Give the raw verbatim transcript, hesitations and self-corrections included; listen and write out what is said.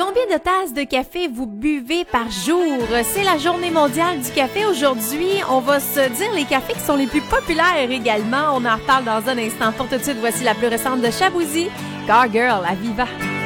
Combien de tasses de café vous buvez par jour? C'est la journée mondiale du café aujourd'hui. On va se dire les cafés qui sont les plus populaires également. On en reparle dans un instant. Pour tout de suite, voici la plus récente de Shaboozey, Car Girl à Viva.